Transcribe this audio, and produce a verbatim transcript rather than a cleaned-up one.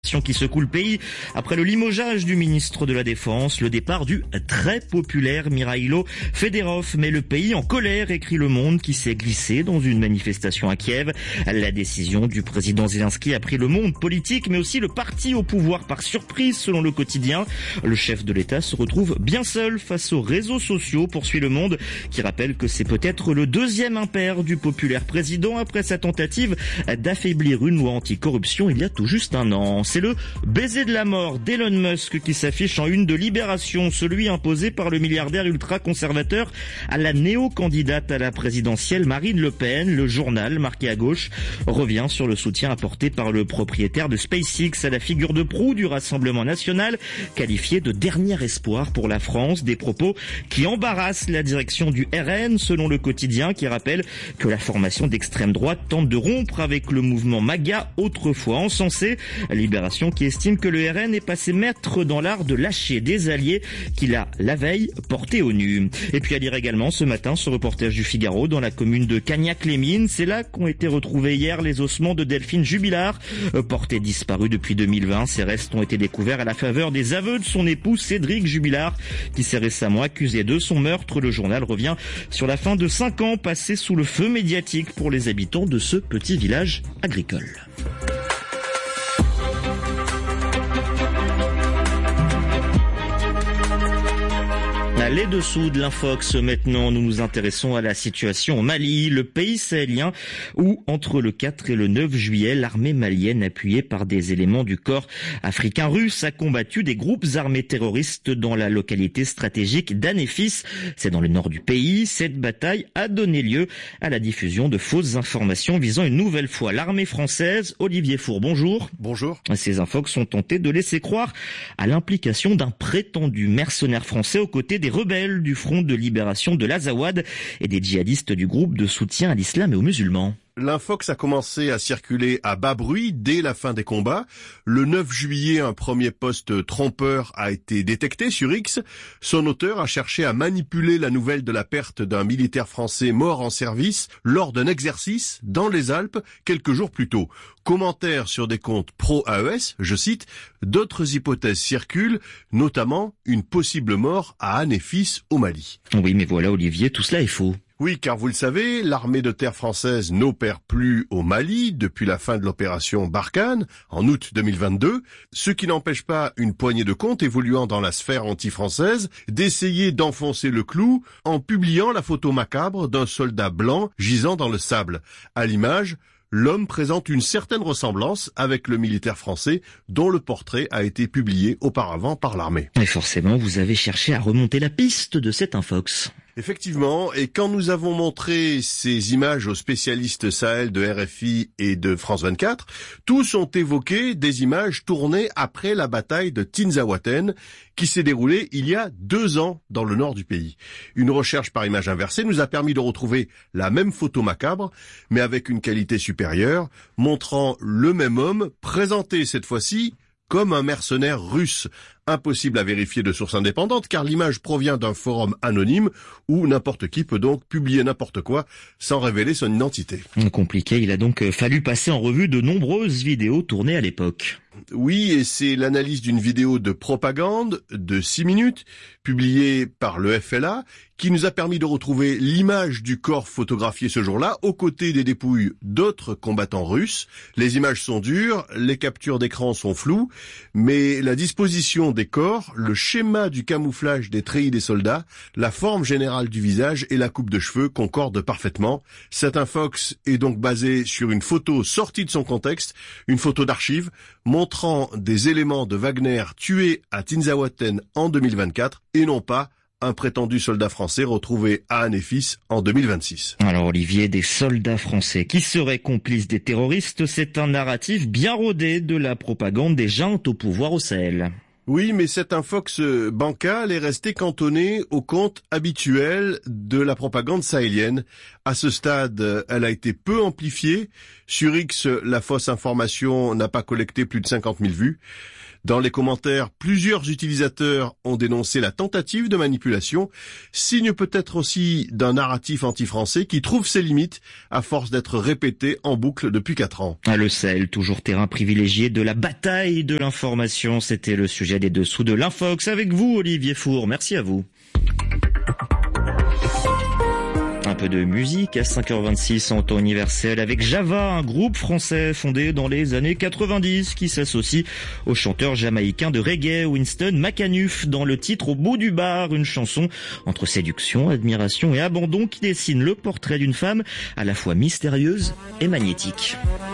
Qui secoue le pays après le limogeage du ministre de la Défense, le départ du très populaire Mikhailo Fedorov met le pays en colère, écrit Le Monde, qui s'est glissé dans une manifestation à Kiev. La décision du président Zelensky a pris le monde politique, mais aussi le parti au pouvoir par surprise, selon le quotidien. Le chef de l'État se retrouve bien seul face aux réseaux sociaux, poursuit Le Monde, qui rappelle que c'est peut-être le deuxième impair du populaire président après sa tentative d'affaiblir une loi anticorruption il y a tout juste un an. C'est le baiser de la mort d'Elon Musk qui s'affiche en une de Libération, celui imposé par le milliardaire ultra-conservateur à la néo-candidate à la présidentielle Marine Le Pen. Le journal, marqué à gauche, revient sur le soutien apporté par le propriétaire de SpaceX à la figure de proue du Rassemblement national, qualifié de dernier espoir pour la France. Des propos qui embarrassent la direction du R N, selon le quotidien, qui rappelle que la formation d'extrême droite tente de rompre avec le mouvement MAGA, autrefois encensé. Libération qui estime que le R N est passé maître dans l'art de lâcher des alliés qu'il a, la veille, portés au nu. Et puis à lire également ce matin ce reportage du Figaro dans la commune de Cagnac-les-Mines. C'est là qu'ont été retrouvés hier les ossements de Delphine Jubilard, portée disparue depuis deux mille vingt. Ces restes ont été découverts à la faveur des aveux de son époux Cédric Jubilard, qui s'est récemment accusé de son meurtre. Le journal revient sur la fin de cinq ans passés sous le feu médiatique pour les habitants de ce petit village agricole. Les dessous de l'Infox, maintenant, nous nous intéressons à la situation au Mali, le pays sahélien où, entre le quatre et le neuf juillet, l'armée malienne, appuyée par des éléments du corps africain russe, a combattu des groupes armés terroristes dans la localité stratégique d'Anéfis. C'est dans le nord du pays. Cette bataille a donné lieu à la diffusion de fausses informations visant une nouvelle fois l'armée française. Olivier Four, bonjour. Bonjour. Ces Infox ont tenté de laisser croire à l'implication d'un prétendu mercenaire français aux côtés des rebelles du Front de libération de l'Azawad et des djihadistes du groupe de soutien à l'islam et aux musulmans. L'infox a commencé à circuler à bas bruit dès la fin des combats. Le neuf juillet, un premier poste trompeur a été détecté sur X. Son auteur a cherché à manipuler la nouvelle de la perte d'un militaire français mort en service lors d'un exercice dans les Alpes quelques jours plus tôt. Commentaire sur des comptes pro-A E S, je cite, « D'autres hypothèses circulent, notamment une possible mort à Anéfis au Mali. » Oui, mais voilà Olivier, tout cela est faux. Oui, car vous le savez, l'armée de terre française n'opère plus au Mali depuis la fin de l'opération Barkhane, en août deux mille vingt-deux, ce qui n'empêche pas une poignée de comptes évoluant dans la sphère anti-française d'essayer d'enfoncer le clou en publiant la photo macabre d'un soldat blanc gisant dans le sable. À l'image, l'homme présente une certaine ressemblance avec le militaire français dont le portrait a été publié auparavant par l'armée. Et forcément, vous avez cherché à remonter la piste de cet Infox. Effectivement, et quand nous avons montré ces images aux spécialistes Sahel de R F I et de France vingt-quatre, tous ont évoqué des images tournées après la bataille de Tinzaouaten qui s'est déroulée il y a deux ans dans le nord du pays. Une recherche par image inversée nous a permis de retrouver la même photo macabre, mais avec une qualité supérieure, montrant le même homme présenté cette fois-ci comme un mercenaire russe. Impossible à vérifier de source indépendante car l'image provient d'un forum anonyme où n'importe qui peut donc publier n'importe quoi sans révéler son identité. Compliqué, il a donc fallu passer en revue de nombreuses vidéos tournées à l'époque. Oui, et c'est l'analyse d'une vidéo de propagande de six minutes, publiée par le F L A, qui nous a permis de retrouver l'image du corps photographié ce jour-là, aux côtés des dépouilles d'autres combattants russes. Les images sont dures, les captures d'écran sont floues, mais la disposition des corps, le schéma du camouflage des treillis des soldats, la forme générale du visage et la coupe de cheveux concordent parfaitement. Cet Infox est donc basé sur une photo sortie de son contexte, une photo d'archive, montrant des éléments de Wagner tués à Tinzaouaten en deux mille vingt-quatre et non pas un prétendu soldat français retrouvé à Anéfis en deux mille vingt-six. Alors Olivier, des soldats français qui seraient complices des terroristes, c'est un narratif bien rodé de la propagande des juntes au pouvoir au Sahel. Oui, mais cette infox bancale est restée cantonnée au compte habituel de la propagande sahélienne. À ce stade, elle a été peu amplifiée. Sur X, la fausse information n'a pas collecté plus de cinquante mille vues. Dans les commentaires, plusieurs utilisateurs ont dénoncé la tentative de manipulation, signe peut-être aussi d'un narratif anti-français qui trouve ses limites à force d'être répété en boucle depuis quatre ans. Le Sahel, toujours terrain privilégié de la bataille de l'information, c'était le sujet des dessous de l'Infox. Avec vous, Olivier Four, merci à vous. Un peu de musique à cinq heures vingt-six en temps universel avec Java, un groupe français fondé dans les années quatre-vingt-dix qui s'associe au chanteur jamaïcain de reggae Winston McAnuff dans le titre Au bout du bar, une chanson entre séduction, admiration et abandon qui dessine le portrait d'une femme à la fois mystérieuse et magnétique.